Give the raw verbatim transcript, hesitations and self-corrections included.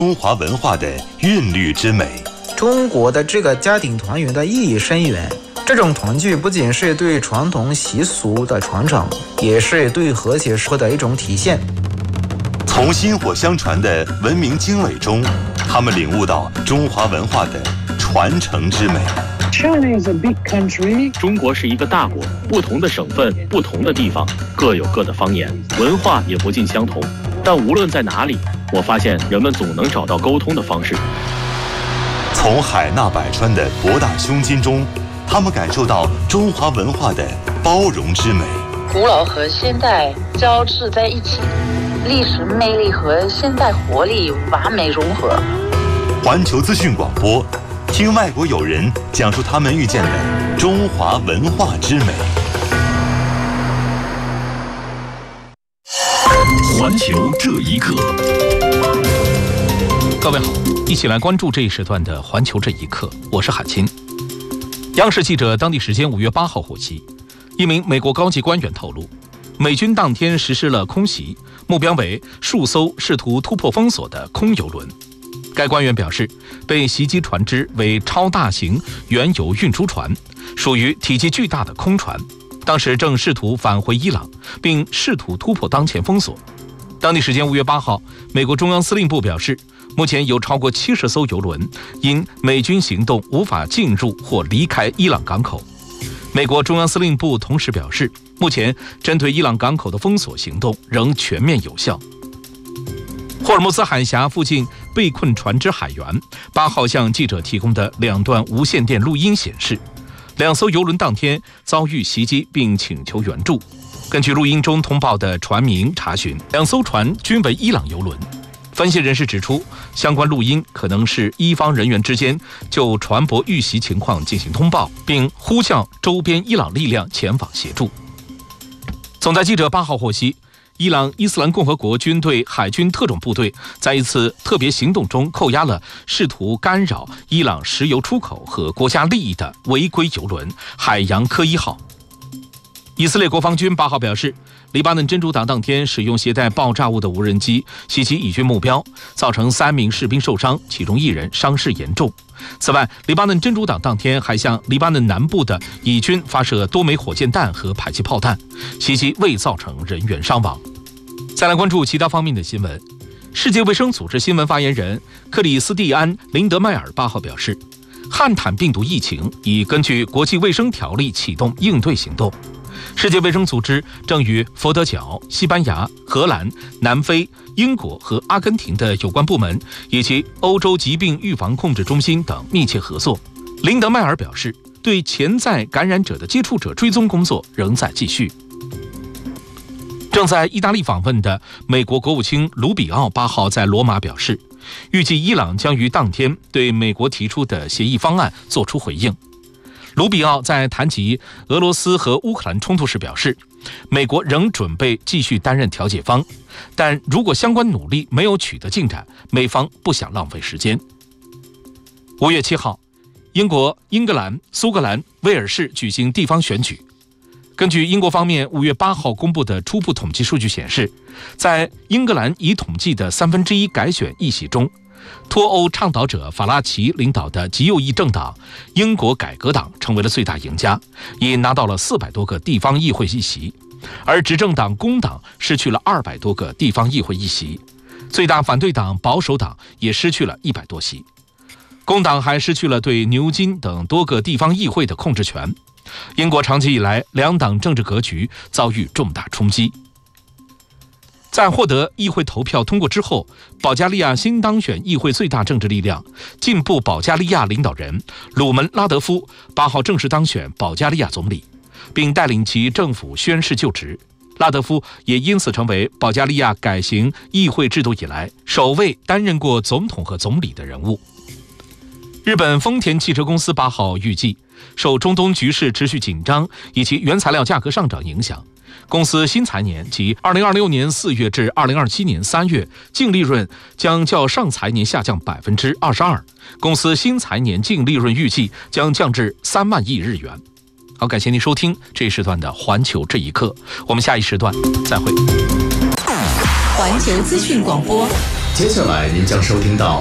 中华文化的韵律之美。 中国的这个家庭团圆的意义深远，这种团聚不仅是对传统习俗的传承，也是对和谐社会的一种体现。 从薪火相传的文明经纬中，他们领悟到中华文化的传承之美。 China is a big country. 中国是一个大国，不同的省份、不同的地方各有各的方言，文化也不尽相同。但无论在哪里，我发现人们总能找到沟通的方式。 从海纳百川的博大胸襟中，他们感受到中华文化的包容之美。 古老和现代交织在一起，历史魅力和现代活力完美融合。 环球资讯广播，听外国友人讲述他们遇见的中华文化之美。 环球这一刻， 各位好，一起来关注这一时段的环球这一刻，我是海清。央视记者当地时间五月八号获悉，一名美国高级官员透露，美军当天实施了空袭，目标为数艘试图突破封锁的空油轮。该官员表示，被袭击船只为超大型原油运输船，属于体积巨大的空船，当时正试图返回伊朗，并试图突破当前封锁。当地时间五月八号，美国中央司令部表示，目前有超过七十艘油轮因美军行动无法进入或离开伊朗港口。美国中央司令部同时表示，目前针对伊朗港口的封锁行动仍全面有效。霍尔木兹海峡附近被困船只海员八号向记者提供的两段无线电录音显示，两艘油轮当天遭遇袭击并请求援助。根据录音中通报的船名查询，两艘船均为伊朗油轮。分析人士指出，相关录音可能是伊方人员之间就船舶遇袭情况进行通报，并呼叫周边伊朗力量前往协助。总台记者八号获悉，伊朗伊斯兰共和国军队海军特种部队在一次特别行动中扣押了试图干扰伊朗石油出口和国家利益的违规油轮海洋科一号。以色列国防军八号表示，黎巴嫩真主党当天使用携带爆炸物的无人机袭击以军目标，造成三名士兵受伤，其中一人伤势严重。此外，黎巴嫩真主党当天还向黎巴嫩南部的以军发射多枚火箭弹和迫击炮弹，袭击未造成人员伤亡。再来关注其他方面的新闻。世界卫生组织新闻发言人克里斯蒂安·林德迈尔八号表示，汉坦病毒疫情已根据国际卫生条例启动应对行动。世界卫生组织正与佛得角、西班牙、荷兰、南非、英国和阿根廷的有关部门，以及欧洲疾病预防控制中心等密切合作。林德迈尔表示，对潜在感染者的接触者追踪工作仍在继续。正在意大利访问的美国国务卿卢比奥八号在罗马表示，预计伊朗将于当天对美国提出的协议方案作出回应。卢比奥在谈及俄罗斯和乌克兰冲突时表示，美国仍准备继续担任调解方，但如果相关努力没有取得进展，美方不想浪费时间。五月七号，英国、英格兰、苏格兰、威尔士举行地方选举。根据英国方面五月八号公布的初步统计数据显示，在英格兰已统计的三分之一改选议席中，脱欧倡导者法拉奇领导的极右翼政党英国改革党成为了最大赢家，已拿到了四百多个地方议会议席，而执政党工党失去了二百多个地方议会议席，最大反对党保守党也失去了一百多席。工党还失去了对牛津等多个地方议会的控制权。英国长期以来两党政治格局遭遇重大冲击。在获得议会投票通过之后，保加利亚新当选议会最大政治力量进步保加利亚领导人鲁门拉德夫八号正式当选保加利亚总理，并带领其政府宣誓就职。拉德夫也因此成为保加利亚改行议会制度以来首位担任过总统和总理的人物。日本丰田汽车公司八号预计，受中东局势持续紧张以及原材料价格上涨影响，公司新财年即二零二六年四月至二零二七年三月净利润将较上财年下降百分之二十二，公司新财年净利润预计将降至三万亿日元。好，感谢您收听这一时段的环球这一刻，我们下一时段再会。 环球资讯广播， 接下来您将收听到